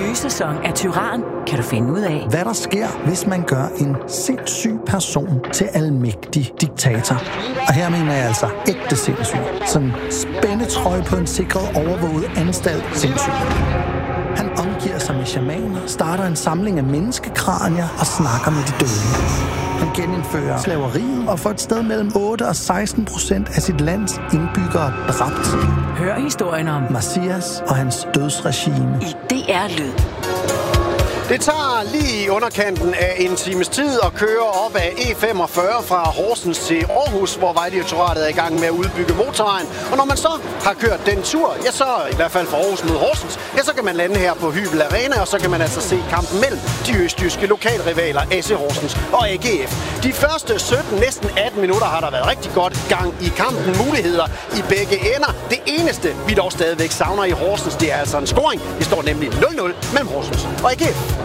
nye sæson af Tyran kan du finde ud af, hvad der sker, hvis man gør en sindssyg person til almægtig diktator. Og her mener jeg altså ægte sindssyg. Sådan spændetrøje på en sikret, overvåget anstalt sindssyg. Han omgiver sig med shamaner, starter en samling af menneskekranier og snakker med de døde. Han genindfører slaveriet og får et sted mellem 8 og 16% af sit lands indbyggere dræbt. hør historien om Messias og hans dødsregime i DR Lyd. Det tager lige i underkanten af en times tid at køre op ad E45 fra Horsens til Aarhus, hvor Vejdirektoratet er i gang med at udbygge motorvejen. Og når man så har kørt den tur, ja så i hvert fald fra Aarhus mod Horsens, ja så kan man lande her på Hybel Arena, og så kan man altså se kampen mellem de østjyske lokalrivaler AC Horsens og AGF. De første 17, næsten 18 minutter har der været rigtig godt gang i kampen. Muligheder i begge ender. Det eneste, vi dog stadigvæk savner i Horsens, det er altså en scoring. Det står nemlig 0-0 mellem Horsens og AGF.